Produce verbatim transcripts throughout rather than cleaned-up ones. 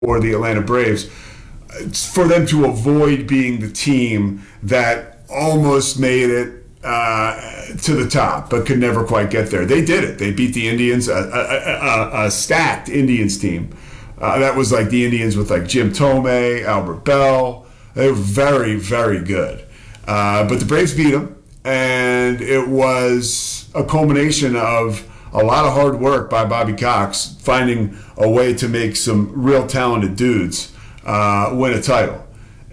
or the Atlanta Braves, for them to avoid being the team that almost made it uh, to the top but could never quite get there. They did it. They beat the Indians, a, a, a, a stacked Indians team. Uh, that was like the Indians with like Jim Tomei, Albert Bell. They were very, very good. Uh, but the Braves beat them, and it was a culmination of a lot of hard work by Bobby Cox finding a way to make some real talented dudes uh, win a title.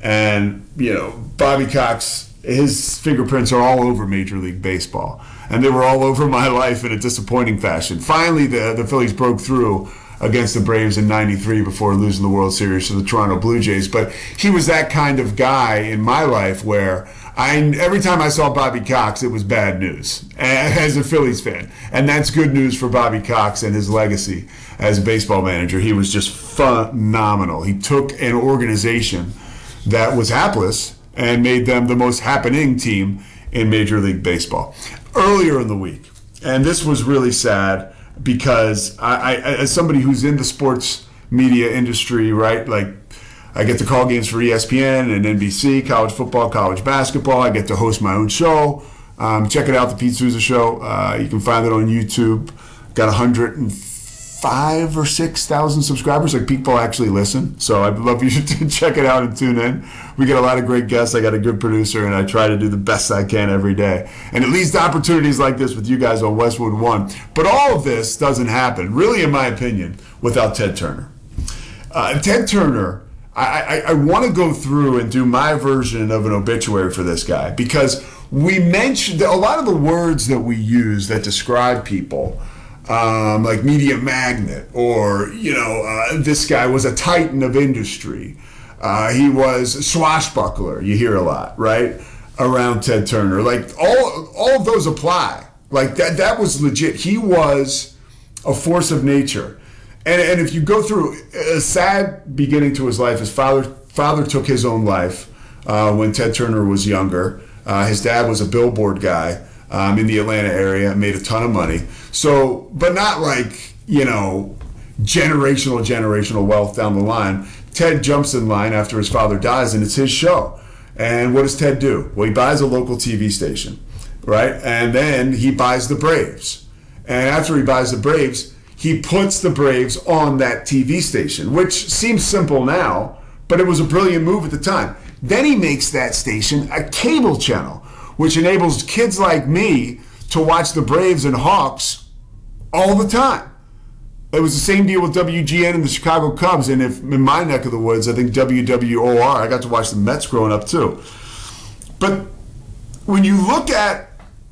And, you know, Bobby Cox, his fingerprints are all over Major League Baseball. And they were all over my life in a disappointing fashion. Finally, the, the Phillies broke through against the Braves in ninety-three before losing the World Series to the Toronto Blue Jays. But he was that kind of guy in my life where I, every time I saw Bobby Cox, it was bad news as a Phillies fan. And that's good news for Bobby Cox and his legacy as a baseball manager. He was just phenomenal. He took an organization that was hapless and made them the most happening team in Major League Baseball. Earlier in the week, and this was really sad because I, I as somebody who's in the sports media industry, right, like I get to call games for E S P N and N B C, college football, college basketball. I get to host my own show. Um, check it out, The Pete Souza Show. Uh, you can find it on YouTube. Got one hundred five or six thousand subscribers. Like, people actually listen. So I'd love you to check it out and tune in. We get a lot of great guests. I got a good producer, and I try to do the best I can every day. And it leads to opportunities like this with you guys on Westwood One. But all of this doesn't happen, really, in my opinion, without Ted Turner. Uh, Ted Turner, I, I, I want to go through and do my version of an obituary for this guy, because we mentioned a lot of the words that we use that describe people, um, like media magnet, or, you know, uh, this guy was a titan of industry. Uh, he was swashbuckler. You hear a lot, right, around Ted Turner. Like, all all of those apply. Like, that that was legit. He was a force of nature. And, and if you go through a sad beginning to his life, his father father took his own life uh, when Ted Turner was younger. Uh, his dad was a billboard guy um, in the Atlanta area, made a ton of money. So, but not like, you know, generational, generational wealth down the line. Ted jumps in line after his father dies, and it's his show. And what does Ted do? Well, he buys a local T V station, right? And then he buys the Braves. And after he buys the Braves, he puts the Braves on that T V station, which seems simple now, but it was a brilliant move at the time. Then he makes that station a cable channel, which enables kids like me to watch the Braves and Hawks all the time. It was the same deal with W G N and the Chicago Cubs, and if in my neck of the woods, I think W W O R, I got to watch the Mets growing up too. But when you look at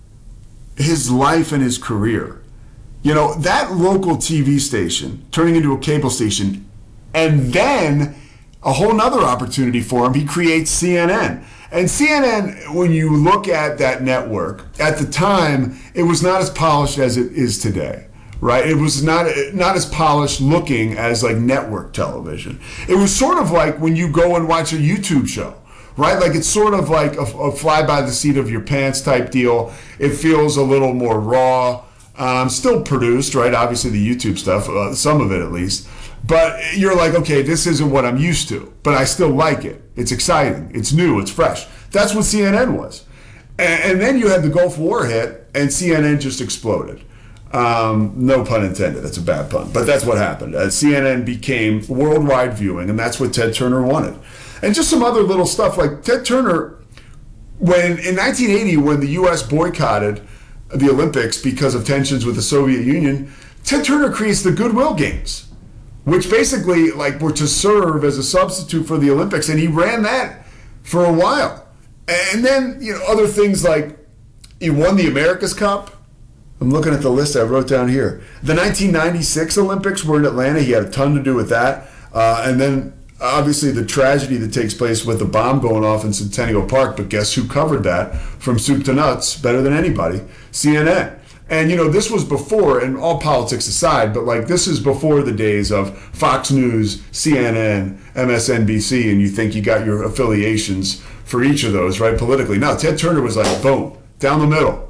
his life and his career, you know, that local T V station turning into a cable station, and then a whole nother opportunity for him, he creates C N N. And C N N, when you look at that network, at the time, it was not as polished as it is today, right? It was not not as polished looking as like network television. It was sort of like when you go and watch a YouTube show, right? Like, it's sort of like a, a fly by the seat of your pants type deal. It feels a little more raw. Um, still produced, right? Obviously the YouTube stuff, uh, some of it at least. But you're like, okay, this isn't what I'm used to, but I still like it. It's exciting. It's new. It's fresh. That's what C N N was. And, and then you had the Gulf War hit, and C N N just exploded. Um, no pun intended. That's a bad pun. But that's what happened. Uh, C N N became worldwide viewing, and that's what Ted Turner wanted. And just some other little stuff, like Ted Turner, when in nineteen eighty, when the U S boycotted the Olympics because of tensions with the Soviet Union, Ted Turner creates the Goodwill Games, which basically like were to serve as a substitute for the Olympics, and he ran that for a while. And then, you know, other things like he won the America's Cup. I'm looking at the list I wrote down here. The nineteen ninety-six Olympics were in Atlanta. He had a ton to do with that. Uh, and then obviously the tragedy that takes place with the bomb going off in Centennial Park, but guess who covered that from soup to nuts better than anybody? C N N. And, you know, this was before, and all politics aside, but like this is before the days of Fox News, C N N, M S N B C, and you think you got your affiliations for each of those, right, politically. No, Ted Turner was like, boom, down the middle.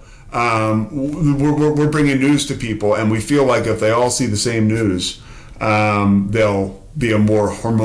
Um, we're, we're bringing news to people, and we feel like if they all see the same news, um, they'll be a more harmonious